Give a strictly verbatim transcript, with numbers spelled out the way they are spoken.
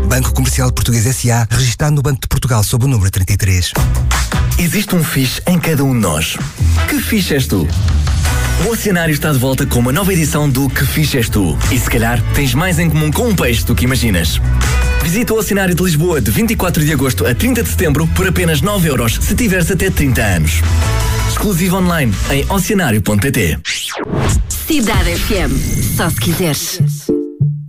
Banco Comercial Português S A, registado no Banco de Portugal sob o número trinta e três. Existe um fixe em cada um de nós. Que fixe és tu? O Oceanário está de volta com uma nova edição do Que Fixe És Tu. E se calhar tens mais em comum com um peixe do que imaginas. Visita o Oceanário de Lisboa de vinte e quatro de agosto a trinta de setembro por apenas nove euros se tiveres até trinta anos. Exclusivo online em oceanário ponto pt. Cidade F M. Só se quiseres.